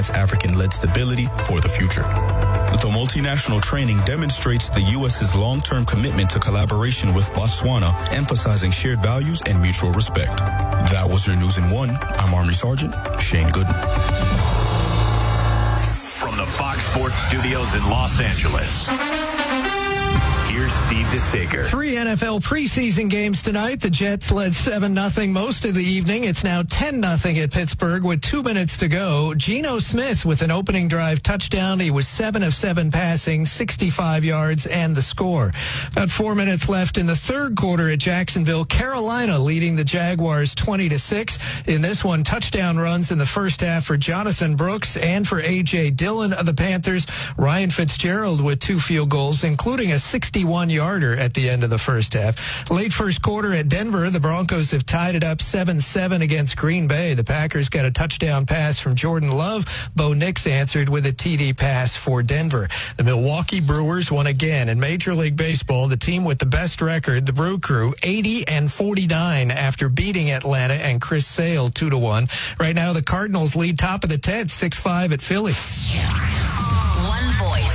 African-led stability for the future. The multinational training demonstrates the U.S.'s long-term commitment to collaboration with Botswana, emphasizing shared values and mutual respect. That was your News in One. I'm Army Sergeant Shane Gooden. From the Fox Sports Studios in Los Angeles, here's Steve DeSager. 3 NFL preseason games tonight. The Jets led 7-0 most of the evening. It's now 10-0 at Pittsburgh with 2 minutes to go. Geno Smith with an opening drive touchdown. He was 7 of 7 passing, 65 yards, and the score. About 4 minutes left in the third quarter at Jacksonville. Carolina leading the Jaguars 20-6. In this one, touchdown runs in the first half for Jonathan Brooks and for A.J. Dillon of the Panthers. Ryan Fitzgerald with 2 field goals, including a 61-yarder at the end of the first half. Late first quarter at Denver, the Broncos have tied it up 7-7 against Green Bay. The Packers got a touchdown pass from Jordan Love. Bo Nix answered with a TD pass for Denver. The Milwaukee Brewers won again in Major League Baseball. The team with the best record, the Brew Crew, 80-49 after beating Atlanta and Chris Sale 2-1. Right now, the Cardinals lead top of the 10th, 6-5 at Philly.